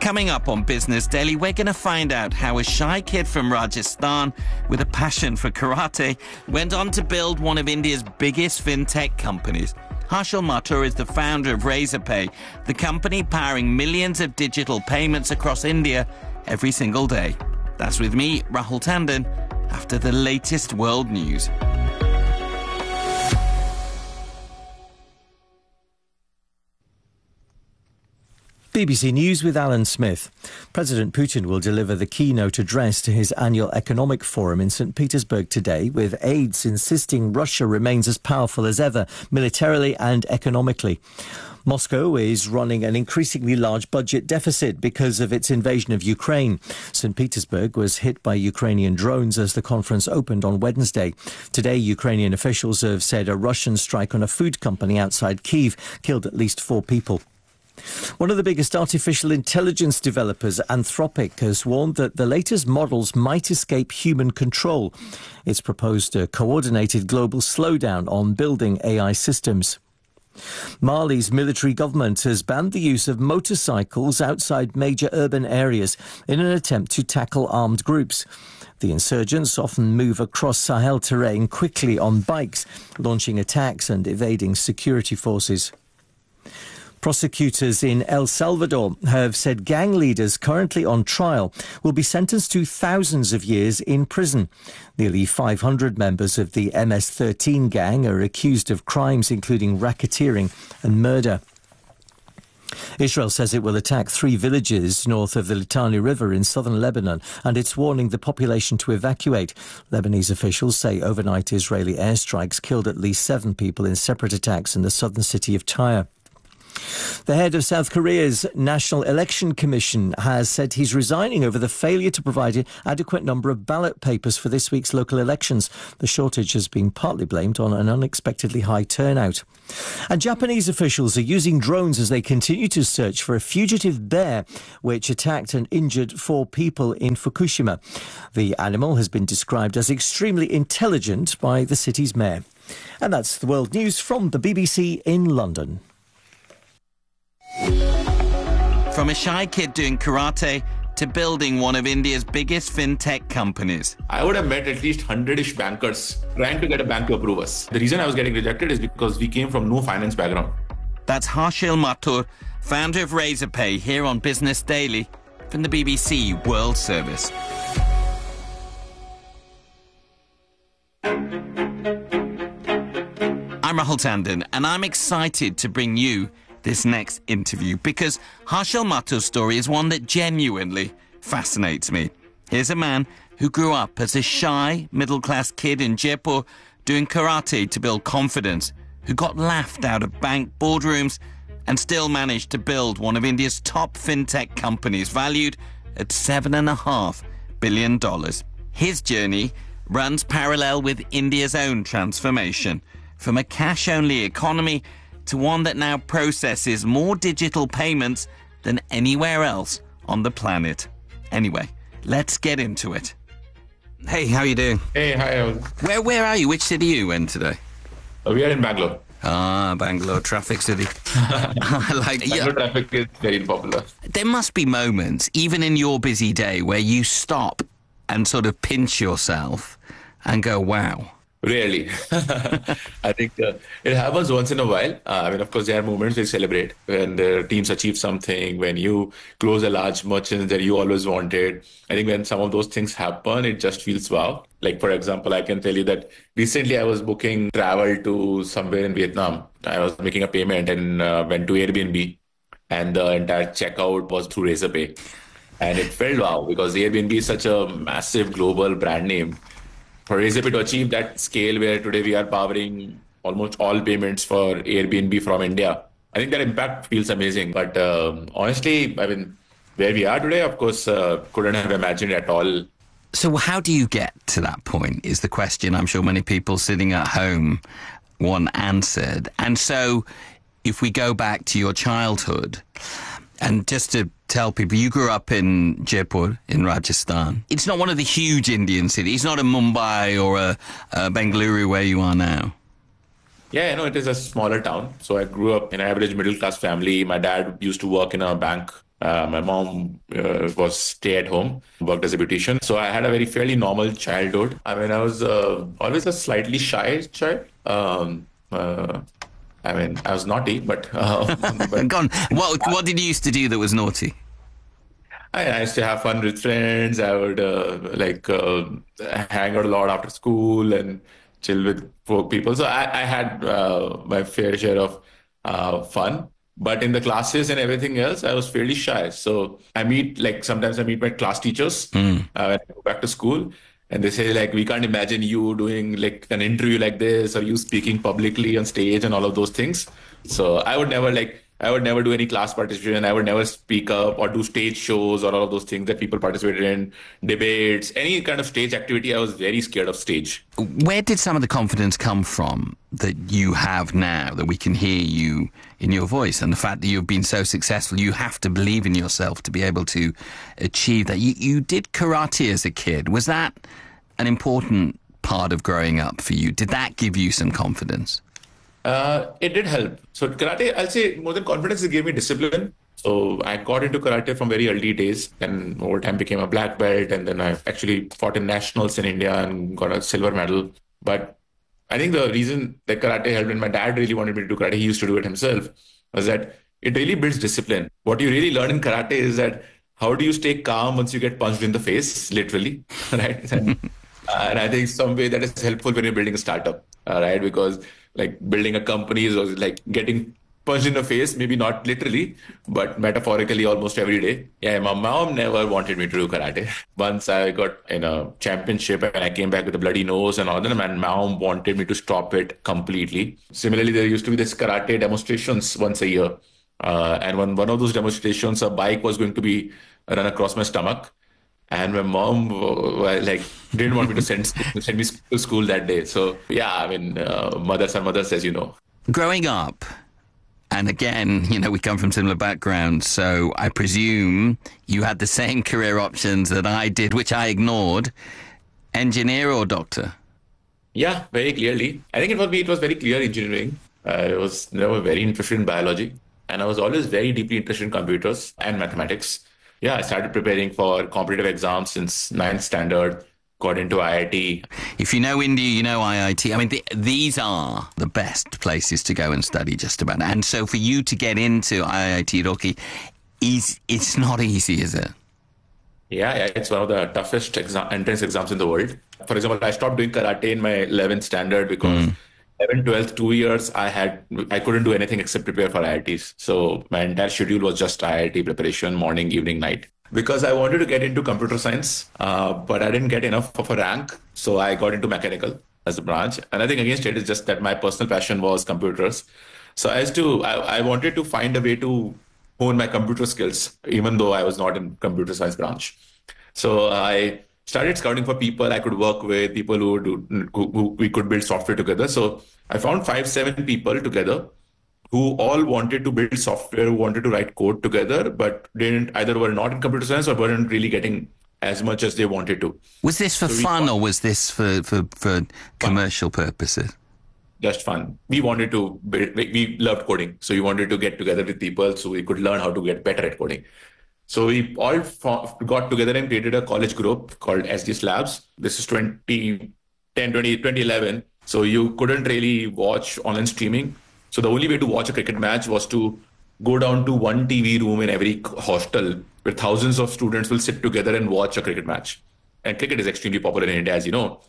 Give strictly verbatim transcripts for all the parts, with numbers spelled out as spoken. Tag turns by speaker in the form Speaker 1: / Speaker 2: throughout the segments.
Speaker 1: Coming up on Business Daily, we're going to find out how a shy kid from Rajasthan with a passion for karate went on to build one of India's biggest fintech companies. Harshil Mathur is the founder of Razorpay, the company powering millions of digital payments across India every single day. That's with me, Rahul Tandon, after the latest world news.
Speaker 2: B B C News with Alan Smith. President Putin will deliver the keynote address to his annual economic forum in Saint Petersburg today, with aides insisting Russia remains as powerful as ever, militarily and economically. Moscow is running an increasingly large budget deficit because of its invasion of Ukraine. Saint Petersburg was hit by Ukrainian drones as the conference opened on Wednesday. Today, Ukrainian officials have said a Russian strike on a food company outside Kyiv killed at least four people. One of the biggest artificial intelligence developers, Anthropic, has warned that the latest models might escape human control. It's proposed a coordinated global slowdown on building A I systems. Mali's military government has banned the use of motorcycles outside major urban areas in an attempt to tackle armed groups. The insurgents often move across Sahel terrain quickly on bikes, launching attacks and evading security forces. Prosecutors in El Salvador have said gang leaders currently on trial will be sentenced to thousands of years in prison. Nearly five hundred members of the M S thirteen gang are accused of crimes including racketeering and murder. Israel says it will attack three villages north of the Litani River in southern Lebanon, and it's warning the population to evacuate. Lebanese officials say overnight Israeli airstrikes killed at least seven people in separate attacks in the southern city of Tyre. The head of South Korea's National Election Commission has said he's resigning over the failure to provide an adequate number of ballot papers for this week's local elections. The shortage has been partly blamed on an unexpectedly high turnout. And Japanese officials are using drones as they continue to search for a fugitive bear which attacked and injured four people in Fukushima. The animal has been described as extremely intelligent by the city's mayor. And that's the world news from the B B C in London.
Speaker 1: From a shy kid doing karate to building one of India's biggest fintech companies.
Speaker 3: I would have met at least one hundred-ish bankers trying to get a bank to approve us. The reason I was getting rejected is because we came from no finance background.
Speaker 1: That's Harshil Mathur, founder of Razorpay, here on Business Daily from the B B C World Service. I'm Rahul Tandon, and I'm excited to bring you this next interview because Harshil Mathur's story is one that genuinely fascinates me. Here's a man who grew up as a shy middle-class kid in Jaipur doing karate to build confidence, who got laughed out of bank boardrooms and still managed to build one of India's top fintech companies valued at seven and a half billion dollars. His journey runs parallel with India's own transformation from a cash-only economy to one that now processes more digital payments than anywhere else on the planet. Anyway, let's get into it. Hey, how are you doing?
Speaker 3: Hey, hi.
Speaker 1: Where where are you? Which city are you in today?
Speaker 3: Uh, we are in Bangalore.
Speaker 1: Ah, Bangalore, traffic city. I like
Speaker 3: Bangalore
Speaker 1: yeah.
Speaker 3: traffic is very popular.
Speaker 1: There must be moments, even in your busy day, where you stop and sort of pinch yourself and go, wow.
Speaker 3: Rarely. I think uh, it happens once in a while. Uh, I mean, of course, there are moments we celebrate when the teams achieve something, when you close a large merchant that you always wanted. I think when some of those things happen, it just feels wow. Like, for example, I can tell you that recently I was booking travel to somewhere in Vietnam. I was making a payment and uh, went to Airbnb, and the entire checkout was through Razorpay. And it felt wow, because Airbnb is such a massive global brand name. For Razorpay to achieve that scale where today we are powering almost all payments for Airbnb from India, I think that impact feels amazing. But um, honestly, I mean, where we are today, of course, uh, couldn't have imagined at all.
Speaker 1: So how do you get to that point is the question I'm sure many people sitting at home want answered. And so if we go back to your childhood, and just to tell people, you grew up in Jaipur in Rajasthan. It's not one of the huge Indian cities. It's not a Mumbai or a, a Bengaluru where you are now.
Speaker 3: Yeah, I know it is a smaller town. So I grew up in an average middle-class family. My dad used to work in a bank Uh, my mom uh, was stay at home, worked as a beautician. So I had a very fairly normal childhood. I mean, I was uh, always a slightly shy child. Um, uh, I mean, I was naughty, but uh, but
Speaker 1: Go on. What, what did you used to do that was naughty?
Speaker 3: I, I used to have fun with friends. I would uh, like uh, hang out a lot after school and chill with folk people. So I, I had uh, my fair share of uh, fun. But in the classes and everything else, I was fairly shy. So I meet like sometimes I meet my class teachers uh, when I go back to school, and they say like we can't imagine you doing like an interview like this or you speaking publicly on stage and all of those things. So I would never like I would never do any class participation. I would never speak up or do stage shows or all of those things that people participated in, debates, any kind of stage activity. I was very scared of stage.
Speaker 1: Where did some of the confidence come from that you have now, that we can hear you in your voice, and the fact that you've been so successful? You have to believe in yourself to be able to achieve that. You, you did karate as a kid. Was that an important part of growing up for you? Did that give you some confidence?
Speaker 3: Uh, it did help. So karate, I'll say more than confidence, it gave me discipline. So I got into karate from very early days, and over time became a black belt, and then I actually fought in nationals in India and got a silver medal. But I think the reason that karate helped, and my dad really wanted me to do karate, he used to do it himself, was that it really builds discipline. What you really learn in karate is that how do you stay calm once you get punched in the face, literally, right? And, uh, and I think some way that is helpful when you're building a startup, uh, right? Because like building a company is like getting punched in the face, maybe not literally, but metaphorically almost every day. Yeah, my mom never wanted me to do karate. Once I got in a championship and I came back with a bloody nose and all that, my mom wanted me to stop it completely. Similarly, there used to be this karate demonstrations once a year. Uh, and when one of those demonstrations, a bike was going to be run across my stomach. And my mom uh, like didn't want me to send send me to school that day. So yeah, I mean, uh, mothers are mothers, as you know.
Speaker 1: Growing up, and again, you know, we come from similar backgrounds, so I presume you had the same career options that I did, which I ignored: engineer or doctor.
Speaker 3: Yeah, very clearly. I think it for me it was very clear engineering. I was never very interested in biology, and I was always very deeply interested in computers and mathematics. Yeah, I started preparing for competitive exams since ninth standard, got into I I T.
Speaker 1: If you know India, you know I I T. I mean, th- these are the best places to go and study just about. And so for you to get into I I T Roorkee, is it's not easy, is it?
Speaker 3: Yeah, yeah, it's one of the toughest exam- entrance exams in the world. For example, I stopped doing karate in my eleventh standard because mm. eleventh, twelfth, two years, I had I couldn't do anything except prepare for I I Ts. So my entire schedule was just I I T preparation, morning, evening, night. Because I wanted to get into computer science, uh, but I didn't get enough of a rank. So I got into mechanical as a branch. And nothing against it, it's just that my personal passion was computers. So I used to, I, I wanted to find a way to hone my computer skills, even though I was not in computer science branch. So I started scouting for people I could work with, people who, would do, who, who we could build software together. So I found five, seven people together who all wanted to build software, who wanted to write code together, but didn't either were not in computer science or weren't really getting as much as they wanted to.
Speaker 1: Was this for so fun or was this for, for, for commercial purposes?
Speaker 3: Just fun. We wanted to build, we loved coding. So we wanted to get together with people so we could learn how to get better at coding. So we all got together and created a college group called S D S Labs. This is twenty ten, twenty, twenty eleven. So you couldn't really watch online streaming. So the only way to watch a cricket match was to go down to one T V room in every hostel where thousands of students will sit together and watch a cricket match. And cricket is extremely popular in India, as you know.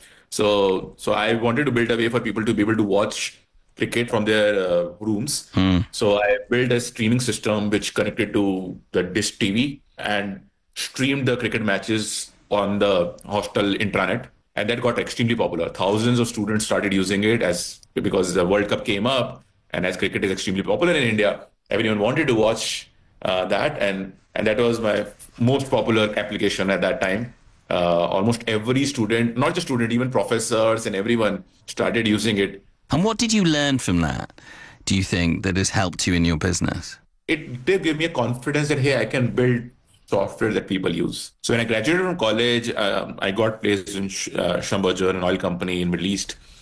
Speaker 3: So so I wanted to build a way for people to be able to watch cricket from their uh, rooms. Hmm. So I built a streaming system which connected to the Dish T V and streamed the cricket matches on the hostel intranet. And that got extremely popular. Thousands of students started using it as because the World Cup came up. And as cricket is extremely popular in India, everyone wanted to watch uh, that. And, and that was my most popular application at that time. Uh, almost every student, not just student, even professors and everyone started using it.
Speaker 1: And what did you learn from that, do you think, that has helped you in your business?
Speaker 3: It did give me a confidence that, hey, I can build software that people use. So when I graduated from college, um, I got placed in Sh- uh, Schlumberger, an oil company in Middle East.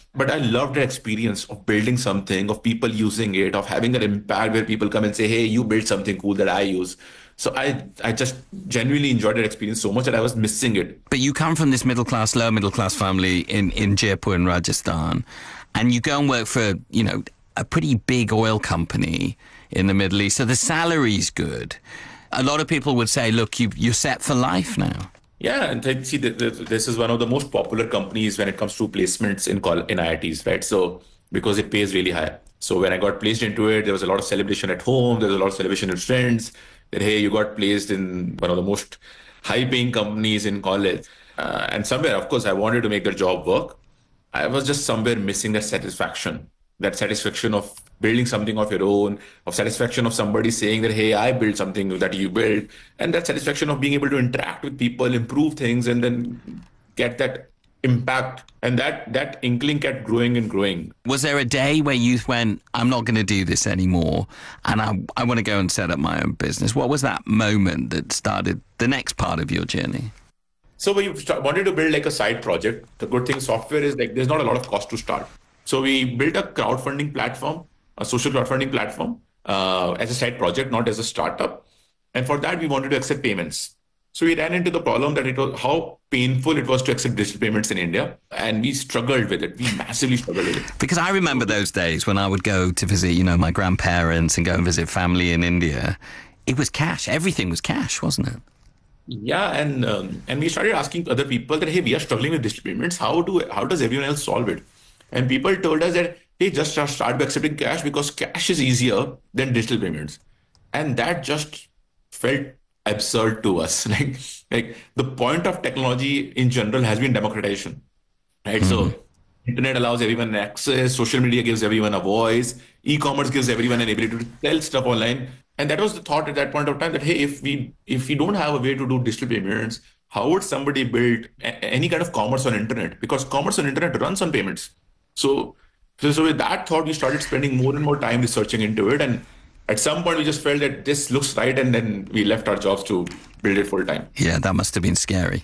Speaker 3: But I loved the experience of building something, of people using it, of having an impact where people come and say, hey, you built something cool that I use. So I, I just genuinely enjoyed that experience so much that I was missing it.
Speaker 1: But you come from this middle class, lower middle class family in, in Jaipur in Rajasthan, and you go and work for, you know, a pretty big oil company in the Middle East. So the salary's good. A lot of people would say, look, you, you're set for life now.
Speaker 3: Yeah, and th- see, th- th- this is one of the most popular companies when it comes to placements in col- in I I Ts, right? So because it pays really high. So when I got placed into it, there was a lot of celebration at home. There was a lot of celebration with friends. That hey, you got placed in one of the most high-paying companies in college. Uh, and somewhere, of course, I wanted to make the job work. I was just somewhere missing that satisfaction, that satisfaction of building something of your own, of satisfaction of somebody saying that, hey, I built something that you built, and that satisfaction of being able to interact with people, improve things, and then get that impact. And that that inkling kept growing and growing.
Speaker 1: Was there a day where you went, I'm not going to do this anymore, and I, I want to go and set up my own business? What was that moment that started the next part of your journey?
Speaker 3: So we wanted to build like a side project. The good thing software is like there's not a lot of cost to start. So we built a crowdfunding platform, a social crowdfunding platform uh, as a side project, not as a startup. And for that, we wanted to accept payments. So we ran into the problem that it was how painful it was to accept digital payments in India. And we struggled with it. We massively struggled with it.
Speaker 1: Because I remember those days when I would go to visit, you know, my grandparents and go and visit family in India. It was cash. Everything was cash, wasn't it?
Speaker 3: Yeah, and um, and we started asking other people that, hey, we are struggling with digital payments. How do how does everyone else solve it? And people told us that, hey, just start by accepting cash because cash is easier than digital payments. And that just felt absurd to us. Like, like the point of technology in general has been democratization, right? Mm-hmm. So internet allows everyone access, social media gives everyone a voice, e-commerce gives everyone an ability to sell stuff online. And that was the thought at that point of time that, hey, if we if we don't have a way to do digital payments, how would somebody build a- any kind of commerce on internet? Because commerce on internet runs on payments. So, so, so with that thought, we started spending more and more time researching into it. And at some point, we just felt that this looks right. And then we left our jobs to build it full time.
Speaker 1: Yeah, that must have been scary.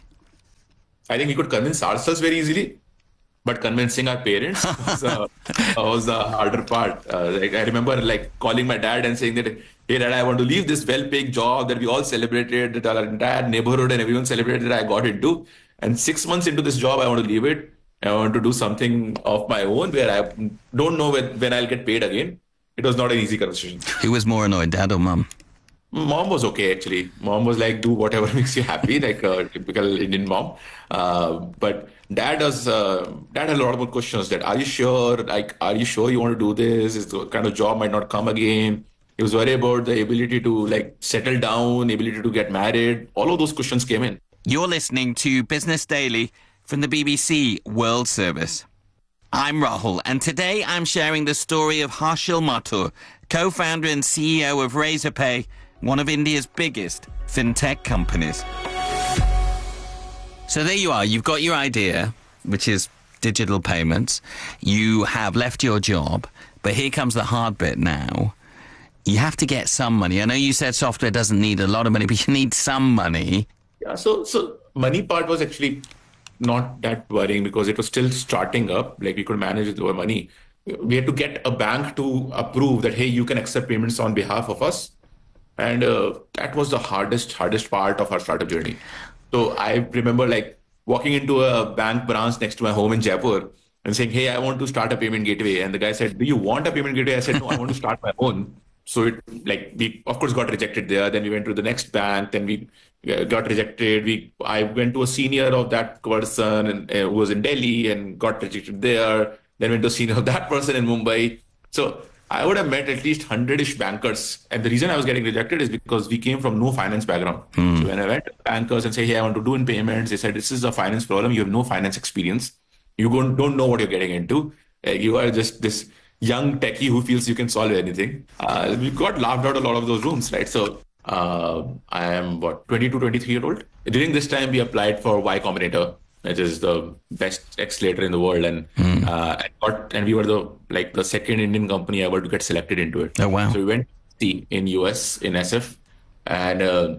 Speaker 3: I think we could convince ourselves very easily. But convincing our parents was, uh, was the harder part. Uh, like I remember like calling my dad and saying that, hey, Dad, I want to leave this well-paid job that we all celebrated, that our entire neighborhood and everyone celebrated that I got into. And six months into this job, I want to leave it. I want to do something of my own where I don't know when, when I'll get paid again. It was not an easy conversation.
Speaker 1: Who was more annoyed, Dad or Mom?
Speaker 3: Mom was okay, actually. Mom was like, do whatever makes you happy, like a typical Indian mom. Uh, but dad was, uh, dad had a lot more questions that, are you sure? Like, are you sure you want to do this? Is the kind of job might not come again? He was worried about the ability to like settle down, ability to get married. All of those questions came in.
Speaker 1: You're listening to Business Daily from the B B C World Service. I'm Rahul, and today I'm sharing the story of Harshil Mathur, co-founder and C E O of Razorpay, one of India's biggest fintech companies. So there you are. You've got your idea, which is digital payments. You have left your job, but here comes the hard bit now. You have to get some money. I know you said software doesn't need a lot of money, but you need some money.
Speaker 3: Yeah, so so money part was actually not that worrying because it was still starting up. Like we could manage with our money. We had to get a bank to approve that, hey, you can accept payments on behalf of us. And uh, that was the hardest, hardest part of our startup journey. So I remember like walking into a bank branch next to my home in Jaipur and saying, hey, I want to start a payment gateway. And the guy said, do you want a payment gateway? I said, no, I want to start my own. So it like we, of course, got rejected there. Then we went to the next bank. Then we got rejected. We I went to a senior of that person and uh, who was in Delhi and got rejected there. Then went to a senior of that person in Mumbai. So I would have met at least hundred-ish bankers. And the reason I was getting rejected is because we came from no finance background. Hmm. So when I went to bankers and say, hey, I want to do in payments, they said, this is a finance problem. You have no finance experience. You don't know what you're getting into. You are just this young techie who feels you can solve anything. Uh, we got laughed out a lot of those rooms, right? So uh, I am, what, twenty-two, twenty-three year old. During this time, we applied for Y Combinator, which is the best accelerator in the world. And mm. uh, and, got, and we were the like the second Indian company ever to get selected into it.
Speaker 1: Oh, wow.
Speaker 3: So we went to in U S, in S F. And uh,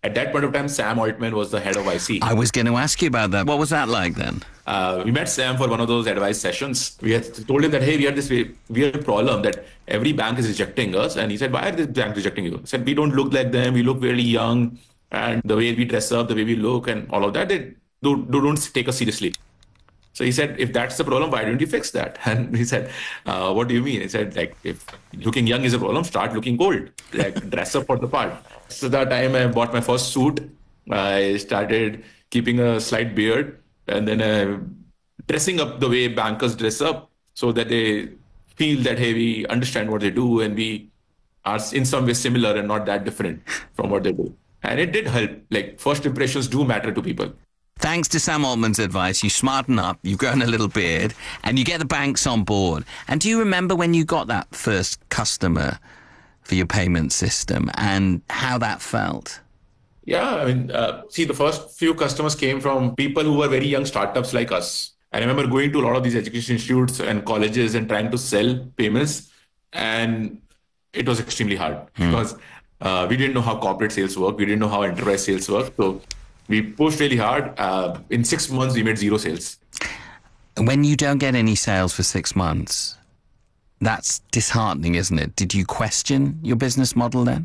Speaker 3: At that point of time, Sam Altman was the head of I C.
Speaker 1: I was going to ask you about that. What was that like then?
Speaker 3: Uh, we met Sam for one of those advice sessions. We had told him that, hey, we had this weird problem that every bank is rejecting us. And he said, why are this bank rejecting you? He said, we don't look like them. We look really young. And the way we dress up, the way we look and all of that, they don't, don't take us seriously. So he said, if that's the problem, why don't you fix that? And he said, uh, what do you mean? He said, like, if looking young is a problem, start looking old. Like, dress up for the part. So that time I bought my first suit. I started keeping a slight beard and then uh, dressing up the way bankers dress up so that they feel that, hey, we understand what they do and we are in some way similar and not that different from what they do. And it did help. Like, first impressions do matter to people.
Speaker 1: Thanks to Sam Altman's advice, you smarten up, you've grown a little beard, and you get the banks on board. And do you remember when you got that first customer for your payment system and how that felt?
Speaker 3: Yeah, I mean, uh, see, the first few customers came from people who were very young startups like us. I remember going to a lot of these education institutes and colleges and trying to sell payments. And it was extremely hard hmm. because uh, we didn't know how corporate sales work. We didn't know how enterprise sales work. So we pushed really hard. Uh, in six months, we made zero sales.
Speaker 1: When you don't get any sales for six months, that's disheartening, isn't it? Did you question your business model then?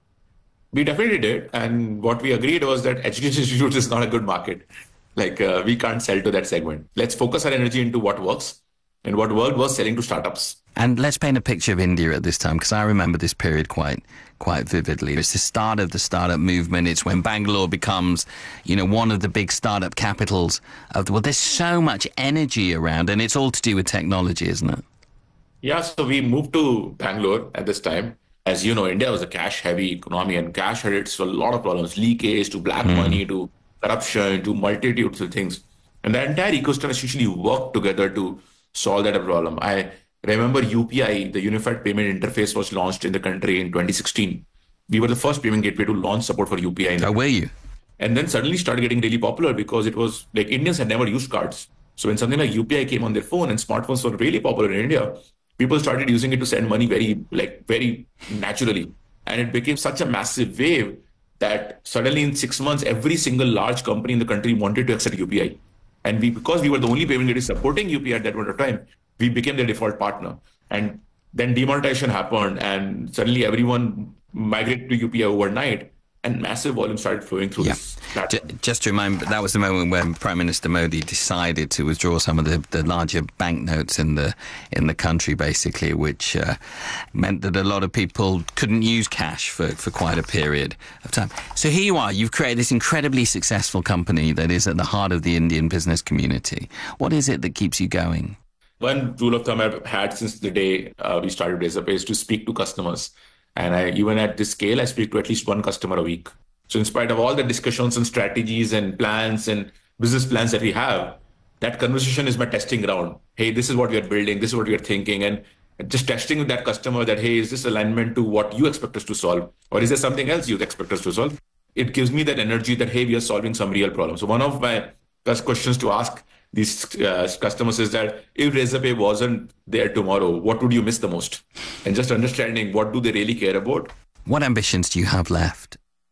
Speaker 3: We definitely did. And what we agreed was that education institutes is not a good market. Like, uh, we can't sell to that segment. Let's focus our energy into what works. And what worked was selling to startups.
Speaker 1: And let's paint a picture of India at this time, because I remember this period quite quite vividly. It's the start of the startup movement. It's when Bangalore becomes, you know, one of the big startup capitals of the world. There's so much energy around, and it's all to do with technology, isn't it?
Speaker 3: Yeah, so we moved to Bangalore at this time. As you know, India was a cash-heavy economy, and cash had its a lot of problems, leakage to black mm. money to corruption to multitudes of things. And the entire ecosystem essentially worked together to solve that problem. I remember U P I, the Unified Payment Interface, was launched in the country in twenty sixteen. We were the first payment gateway to launch support for U P I.
Speaker 1: How were you?
Speaker 3: And then suddenly started getting really popular because it was like Indians had never used cards. So when something like U P I came on their phone and smartphones were really popular in India, people started using it to send money very, like very naturally. And it became such a massive wave that suddenly in six months, every single large company in the country wanted to accept U P I. And we, because we were the only payment gateway supporting U P I at that point of time, we became their default partner. And then demonetization happened and suddenly everyone migrated to U P I overnight and massive volume started flowing through
Speaker 1: yeah.
Speaker 3: this platform.
Speaker 1: J- just to remind, that was the moment when Prime Minister Modi decided to withdraw some of the, the larger banknotes in the in the country, basically, which uh, meant that a lot of people couldn't use cash for, for quite a period of time. So here you are, you've created this incredibly successful company that is at the heart of the Indian business community. What is it that keeps you going?
Speaker 3: One rule of thumb I've had since the day uh, we started Razorpay is to speak to customers. And I, even at this scale, I speak to at least one customer a week. So in spite of all the discussions and strategies and plans and business plans that we have, that conversation is my testing ground. Hey, this is what we are building. This is what we are thinking. And just testing with that customer that, hey, is this alignment to what you expect us to solve? Or is there something else you expect us to solve? It gives me that energy that, hey, we are solving some real problem. So one of my first questions to ask these uh, customers is that if Razorpay wasn't there tomorrow, what would you miss the most? And just understanding what do they really care about.
Speaker 1: What ambitions do you have left?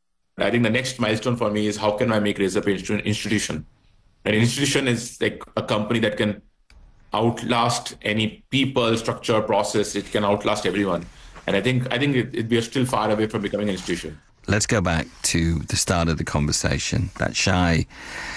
Speaker 3: I think the next milestone for me is how can I make Razorpay an institution? An institution is like a company that can outlast any people, structure, process. It can outlast everyone. And I think I think it, it, we are still far away from becoming an institution.
Speaker 1: Let's go back to the start of the conversation. That shy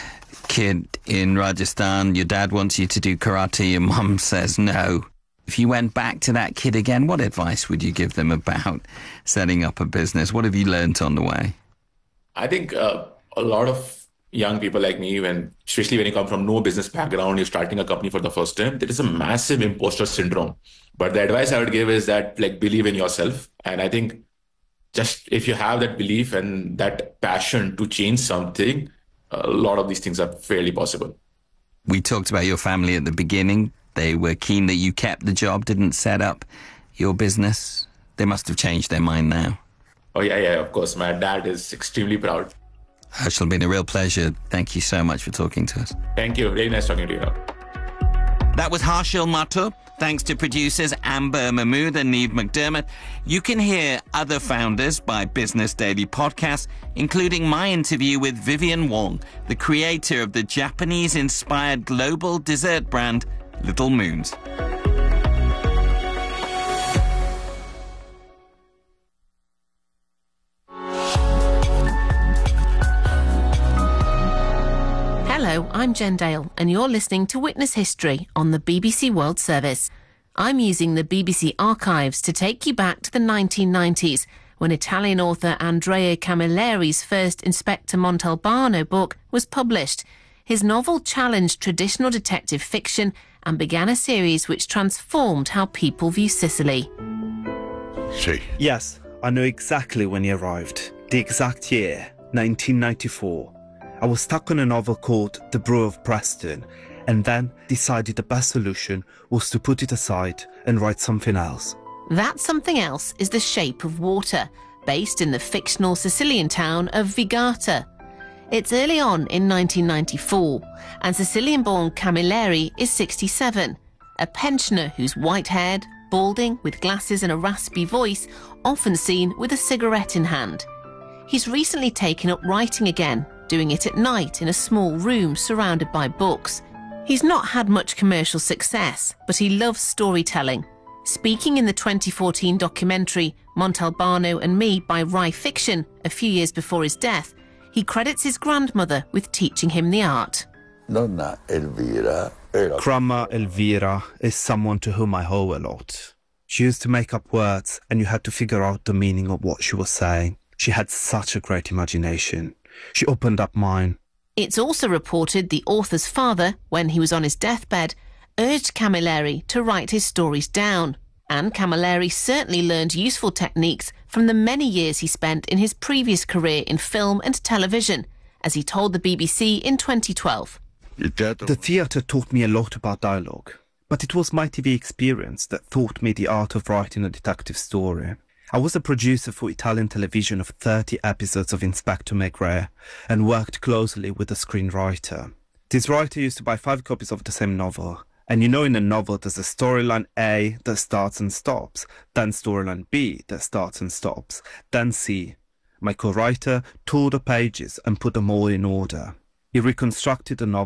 Speaker 1: kid in Rajasthan, your dad wants you to do karate, your mum says no. If you went back to that kid again, what advice would you give them about setting up a business? What have you learned on the way?
Speaker 3: I think uh, a lot of young people like me, when especially when you come from no business background, you're starting a company for the first time, there is a massive imposter syndrome. But the advice I would give is that, like, believe in yourself. And I think just if you have that belief and that passion to change something, a lot of these things are fairly possible.
Speaker 1: We talked about your family at the beginning. They were keen that you kept the job, didn't set up your business. They must have changed their mind now.
Speaker 3: Oh, yeah, yeah, of course. My dad is extremely proud.
Speaker 1: Harshal, it's been a real pleasure. Thank you so much for talking to us.
Speaker 3: Thank you. Really nice talking to you.
Speaker 1: That was Harshal Mathur, Thanks to producers Amber Mahmood and Neve McDermott. You can hear other founders by Business Daily Podcast, including my interview with Vivian Wong, the creator of the Japanese-inspired global dessert brand Little Moons.
Speaker 4: Hello, I'm Jen Dale, and you're listening to Witness History on the B B C World Service. I'm using the B B C archives to take you back to the nineteen nineties, when Italian author Andrea Camilleri's first Inspector Montalbano book was published. His novel challenged traditional detective fiction and began a series which transformed how people view Sicily.
Speaker 5: See. Yes, I know exactly when he arrived. The exact year, nineteen ninety-four. I was stuck on a novel called The Brew of Preston, and then decided the best solution was to put it aside and write something else.
Speaker 4: That something else is The Shape of Water, based in the fictional Sicilian town of Vigata. It's early on in nineteen ninety-four, and Sicilian-born Camilleri is sixty-seven, a pensioner who's white-haired, balding, with glasses and a raspy voice, often seen with a cigarette in hand. He's recently taken up writing again, doing it at night in a small room surrounded by books. He's not had much commercial success, but he loves storytelling. Speaking in the twenty fourteen documentary Montalbano and Me by Rai Fiction, a few years before his death, he credits his grandmother with teaching him the art.
Speaker 6: Nonna Elvira.
Speaker 5: Grandma Elvira is someone to whom I owe a lot. She used to make up words and you had to figure out the meaning of what she was saying. She had such a great imagination. She opened up mine.
Speaker 4: It's also reported the author's father, when he was on his deathbed, urged Camilleri to write his stories down. And Camilleri certainly learned useful techniques from the many years he spent in his previous career in film and television, as he told the B B C in twenty twelve.
Speaker 5: The theatre taught me a lot about dialogue, but it was my T V experience that taught me the art of writing a detective story. I was a producer for Italian television of thirty episodes of Inspector Maigret and worked closely with a screenwriter. This writer used to buy five copies of the same novel. And you know, in a novel there's a storyline A that starts and stops, then storyline B that starts and stops, then C. My co-writer tore the pages and put them all in order. He reconstructed the novel